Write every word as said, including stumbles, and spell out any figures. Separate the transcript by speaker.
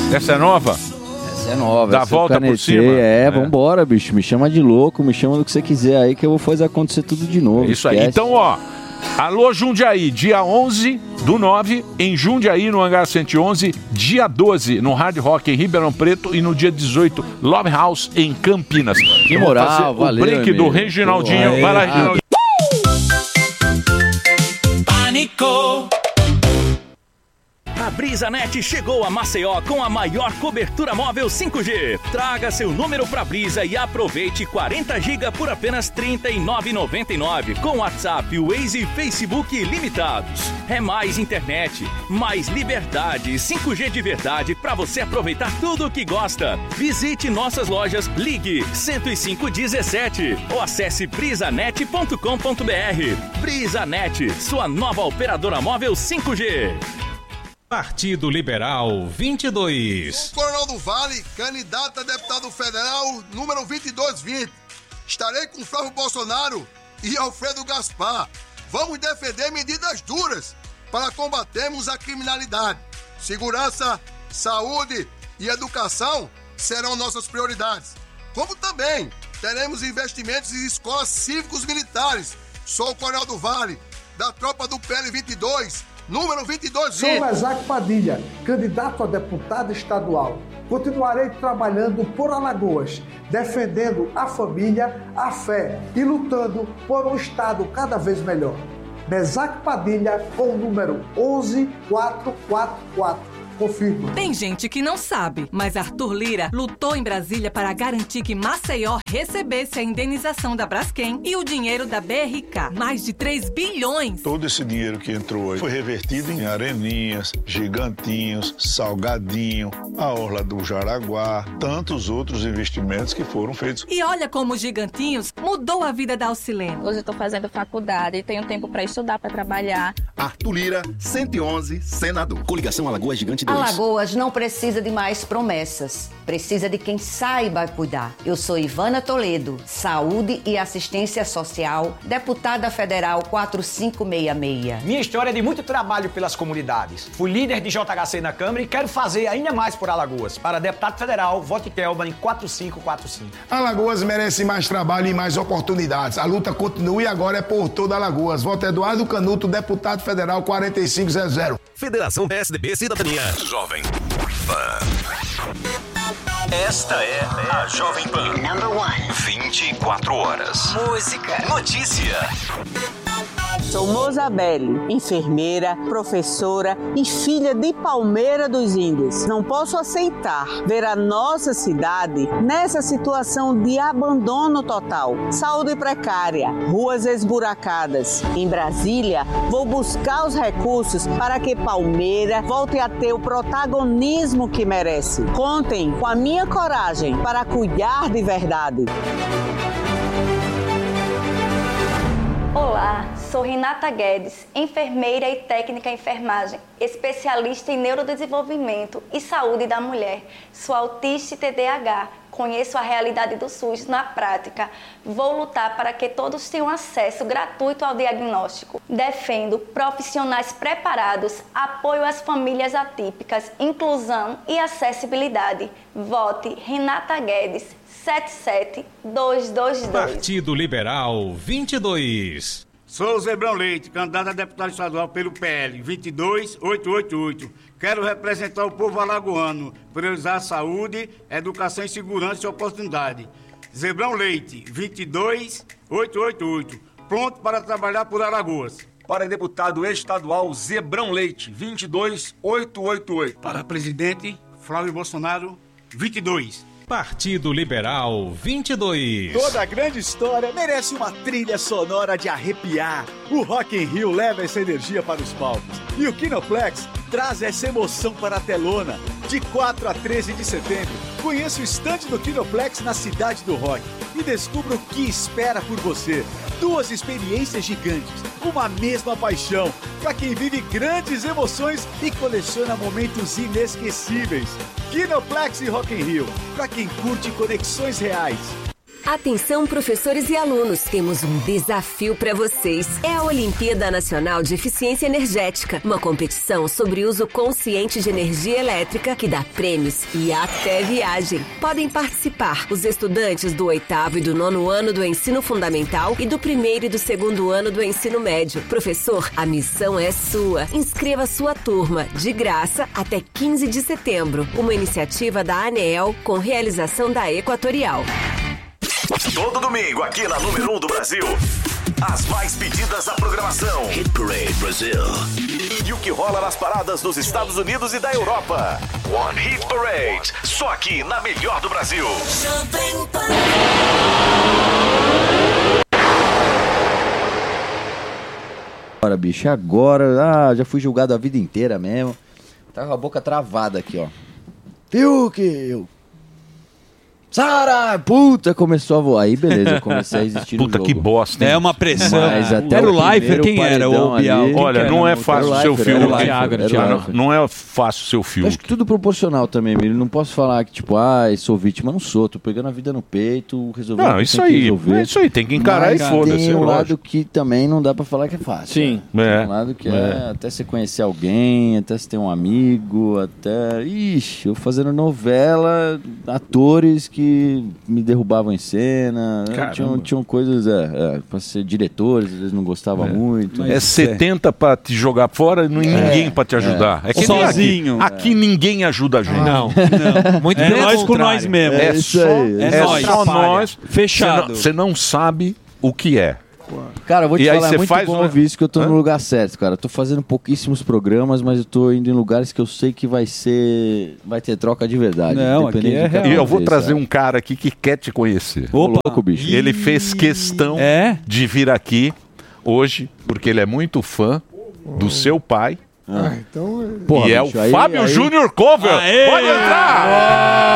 Speaker 1: Essa é nova?
Speaker 2: Essa é nova.
Speaker 1: Dá a
Speaker 2: essa eu
Speaker 1: volta por
Speaker 2: canetei.
Speaker 1: cima?
Speaker 2: É,
Speaker 1: É.
Speaker 2: vambora, bicho. Me chama de louco, me chama do que você quiser aí que eu vou fazer acontecer tudo de novo.
Speaker 1: Isso aí.
Speaker 2: esquece.
Speaker 1: Então, ó, alô Jundiaí, dia onze do nove, em Jundiaí, no Hangar cento e onze, dia doze, no Hard Rock, em Ribeirão Preto, e no dia dezoito, Love House, em Campinas.
Speaker 2: Que
Speaker 1: Eu vou
Speaker 2: moral,
Speaker 1: fazer
Speaker 2: valeu,
Speaker 1: o break do
Speaker 2: amigo.
Speaker 1: Reginaldinho.
Speaker 2: Pô,
Speaker 1: Vai lá,
Speaker 2: é.
Speaker 1: Reginaldinho.
Speaker 3: Pânico. A BrisaNet chegou a Maceió com a maior cobertura móvel cinco G. Traga seu número pra Brisa e aproveite quarenta gigas por apenas trinta e nove reais e noventa e nove centavos com WhatsApp, Waze e Facebook ilimitados. É mais internet, mais liberdade, cinco G de verdade pra você aproveitar tudo o que gosta. Visite nossas lojas, ligue cento e cinco dezessete ou acesse brisanet ponto com ponto br. BrisaNet, sua nova operadora móvel cinco G.
Speaker 4: Partido Liberal vinte e dois.
Speaker 5: Coronel do Vale, candidato a deputado federal, número vinte e dois vinte. Estarei com Flávio Bolsonaro e Alfredo Gaspar. Vamos defender medidas duras para combatermos a criminalidade. Segurança, saúde e educação serão nossas prioridades. Como também teremos investimentos em escolas cívicos militares. Sou o Coronel do Vale, da tropa do P L vinte e dois, número vinte e dois vinte.
Speaker 6: Sou Mesaque Padilha, candidato a deputado estadual. Continuarei trabalhando por Alagoas, defendendo a família, a fé e lutando por um estado cada vez melhor. Mesaque Padilha com o número onze mil quatrocentos e quarenta e quatro. Confirma.
Speaker 7: Tem gente que não sabe, mas Arthur Lira lutou em Brasília para garantir que Maceió recebesse a indenização da Braskem e o dinheiro da B R K. Mais de três bilhões.
Speaker 8: Todo esse dinheiro que entrou aí foi revertido em Areninhas, Gigantinhos, Salgadinho, a Orla do Jaraguá, tantos outros investimentos que foram feitos.
Speaker 7: E olha como os Gigantinhos mudou a vida da Alcilene.
Speaker 9: Hoje eu estou fazendo faculdade, tenho tempo para estudar, para trabalhar.
Speaker 10: Arthur Lira, cento e onze, senador. Coligação Alagoas Gigante dois.
Speaker 11: Alagoas não precisa de mais promessas. Precisa de quem saiba cuidar. Eu sou Ivana Toledo, Saúde e Assistência Social, deputada federal quatro cinco seis seis.
Speaker 12: Minha história é de muito trabalho pelas comunidades. Fui líder de J H C na Câmara e quero fazer ainda mais por Alagoas. Para deputado federal, vote Kelban em quatro cinco quatro cinco.
Speaker 13: Alagoas merece mais trabalho e mais oportunidades. A luta continua e agora é por toda Alagoas. Voto Eduardo Canuto, deputado federal quatro cinco zero zero.
Speaker 3: Federação P S D B Cidadania. Jovem Pan. Esta é a Jovem Pan. Number one. vinte e quatro horas. Música. Notícia.
Speaker 14: Sou Mozabelle, enfermeira, professora e filha de Palmeira dos Índios. Não posso aceitar ver a nossa cidade nessa situação de abandono total. Saúde precária, ruas esburacadas. Em Brasília, vou buscar os recursos para que Palmeira volte a ter o protagonismo que merece. Contem com a minha coragem para cuidar de verdade.
Speaker 15: Olá, sou Renata Guedes, enfermeira e técnica em enfermagem, especialista em neurodesenvolvimento e saúde da mulher. Sou autista e T D A H, conheço a realidade do SUS na prática. Vou lutar para que todos tenham acesso gratuito ao diagnóstico. Defendo profissionais preparados, apoio às famílias atípicas, inclusão e acessibilidade. Vote Renata Guedes, sete sete dois dois dois.
Speaker 4: Partido Liberal vinte e dois.
Speaker 16: Sou Zebrão Leite, candidato a deputado estadual pelo P L vinte e dois oito oito oito. Quero representar o povo alagoano, priorizar a saúde, educação e segurança e oportunidade. Zebrão Leite, vinte e dois oito oito oito. Pronto para trabalhar por Alagoas.
Speaker 17: Para deputado estadual Zebrão Leite, vinte e dois oito oito oito.
Speaker 16: Para presidente Flávio Bolsonaro, vinte e dois.
Speaker 4: Partido Liberal vinte e dois.
Speaker 18: Toda grande história merece uma trilha sonora de arrepiar. O Rock in Rio leva essa energia para os palcos. E o Kinoplex traz essa emoção para a telona. De quatro a treze de setembro, conheça o estande do Kinoplex na Cidade do Rock e descubra o que espera por você. Duas experiências gigantes, uma mesma paixão, para quem vive grandes emoções e coleciona momentos inesquecíveis. Kinoplex e Rock in Rio, para quem curte conexões reais.
Speaker 19: Atenção, professores e alunos, temos um desafio para vocês. É a Olimpíada Nacional de Eficiência Energética, uma competição sobre uso consciente de energia elétrica que dá prêmios e até viagem. Podem participar os estudantes do oitavo e do nono ano do ensino fundamental e do primeiro e do segundo ano do ensino médio. Professor, a missão é sua. Inscreva sua turma, de graça, até quinze de setembro. Uma iniciativa da ANEEL com realização da Equatorial.
Speaker 20: Todo domingo aqui na número um do Brasil. As mais pedidas da programação. Hit Parade Brasil. E o que rola nas paradas dos Estados Unidos e da Europa. One Hit Parade. Só aqui na melhor do Brasil.
Speaker 2: Agora, bicho, agora... Ah, já fui julgado a vida inteira mesmo. Tá com a boca travada aqui, ó. Fiuk! Eu... Sara! Puta, começou a voar. Aí, beleza, eu comecei a existir
Speaker 1: Puta,
Speaker 2: no
Speaker 1: que
Speaker 2: jogo.
Speaker 1: bosta, hein?
Speaker 21: É uma pressão.
Speaker 2: Mas até
Speaker 21: Era o Leifert,
Speaker 2: primeiro
Speaker 21: quem era?
Speaker 2: paredão
Speaker 21: O Bial?
Speaker 2: ali-
Speaker 21: Quem
Speaker 1: Olha,
Speaker 21: que
Speaker 1: não
Speaker 21: era?
Speaker 1: é fácil
Speaker 2: Era o
Speaker 1: ser o
Speaker 2: Leifert,
Speaker 1: Fiuk.
Speaker 2: era o Leifert, era o
Speaker 1: Não,
Speaker 2: Leifert.
Speaker 1: não é fácil ser o
Speaker 2: Eu
Speaker 1: Fiuk.
Speaker 2: acho que tudo proporcional também, Emílio. Não posso falar que, tipo, ah, sou vítima. Não sou. Tô pegando a vida no peito, resolvendo.
Speaker 1: Não,
Speaker 2: o que
Speaker 1: isso
Speaker 2: tem que
Speaker 1: aí.
Speaker 2: resolver.
Speaker 1: É isso aí, tem que encarar
Speaker 2: Mas
Speaker 1: e foda-se,
Speaker 2: tem
Speaker 1: é
Speaker 2: um
Speaker 1: lógico.
Speaker 2: lado que também não dá pra falar que é fácil.
Speaker 21: Sim.
Speaker 2: Tem
Speaker 1: É.
Speaker 2: um lado que é.
Speaker 1: É.
Speaker 2: até você conhecer alguém, até você ter um amigo, até... Ixi, eu fazendo novela, atores que me derrubavam em cena. né? Tinham, tinham coisas, é, é, pra ser diretores, às vezes não gostava muito.
Speaker 1: É setenta pra te jogar fora e não- ninguém pra te ajudar. É, que nem
Speaker 21: Sozinho.
Speaker 1: Aqui, aqui ninguém ajuda a gente.
Speaker 21: Não, não. Muito
Speaker 1: É
Speaker 21: pelo
Speaker 1: nós com
Speaker 21: contrário.
Speaker 1: nós mesmo.
Speaker 21: É,
Speaker 1: É
Speaker 21: isso
Speaker 1: só,
Speaker 21: aí.
Speaker 1: é
Speaker 21: É nós.
Speaker 1: só
Speaker 21: Atrapalha.
Speaker 1: nós.
Speaker 21: Fechado.
Speaker 1: Você não, você não sabe o que é.
Speaker 2: Cara, eu vou te
Speaker 1: E aí
Speaker 2: falar, é
Speaker 1: você
Speaker 2: muito
Speaker 1: faz
Speaker 2: bom
Speaker 1: um-
Speaker 2: ouvir isso, que eu tô
Speaker 1: Hã?
Speaker 2: no lugar certo, cara. Eu tô fazendo pouquíssimos programas, mas eu tô indo em lugares que eu sei que vai ser... Vai ter troca de verdade.
Speaker 21: Não, aqui
Speaker 2: independente
Speaker 21: é
Speaker 2: do que
Speaker 1: E eu vou
Speaker 2: aconteça.
Speaker 1: trazer um cara aqui que quer te conhecer.
Speaker 2: Opa. Louco, bicho.
Speaker 1: Ele fez questão
Speaker 21: É?
Speaker 1: de vir aqui hoje, porque ele é muito fã do seu pai.
Speaker 6: Ah, então...
Speaker 2: Porra,
Speaker 1: e é
Speaker 2: bicho,
Speaker 1: o
Speaker 2: aí-
Speaker 1: Fábio
Speaker 2: aí-
Speaker 1: Júnior Cover.
Speaker 21: Aê!
Speaker 1: Pode entrar!